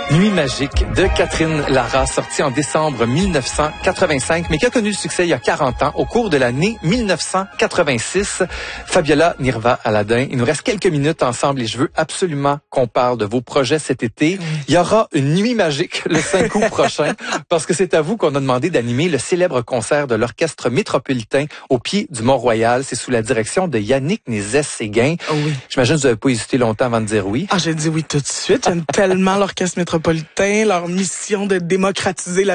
Nuit magique de Catherine Lara, sortie en décembre 1985, mais qui a connu le succès il y a 40 ans, au cours de l'année 1986. Fabiola Nirva Aladin, il nous reste quelques minutes ensemble et je veux absolument qu'on parle de vos projets cet été. Il y aura une nuit magique le 5 août prochain, parce que c'est à vous qu'on a demandé d'animer le célèbre concert de l'Orchestre métropolitain au pied du Mont-Royal. C'est sous la direction de Yannick Nézet-Séguin. Oh oui. J'imagine que vous n'avez pas hésité longtemps avant de dire oui. Ah, j'ai dit oui tout de suite. J'aime tellement l'Orchestre métropolitain, leur mission de démocratiser la